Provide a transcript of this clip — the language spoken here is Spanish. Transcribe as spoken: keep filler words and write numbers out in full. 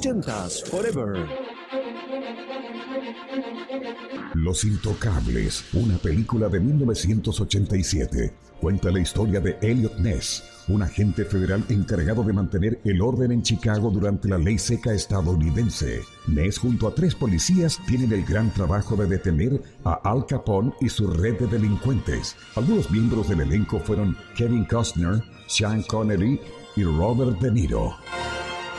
ochentas Forever. Los Intocables, una película de mil novecientos ochenta y siete, cuenta la historia de Elliot Ness, un agente federal encargado de mantener el orden en Chicago durante la ley seca estadounidense. Ness junto a tres policías tienen el gran trabajo de detener a Al Capone y su red de delincuentes. Algunos miembros del elenco fueron Kevin Costner, Sean Connery y Robert De Niro.